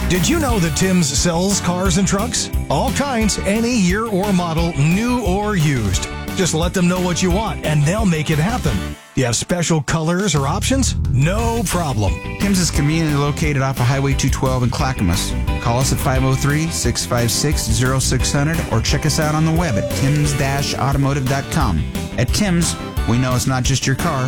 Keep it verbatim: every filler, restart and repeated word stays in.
Did you know that Tim's sells cars and trucks? All kinds, any year or model, new or used. Just let them know what you want, and they'll make it happen. Do you have special colors or options? No problem. Tim's is conveniently located off of Highway two twelve in Clackamas. Call us at five oh three, six five six, oh six hundred or check us out on the web at tims dash automotive dot com. At Tim's, we know it's not just your car,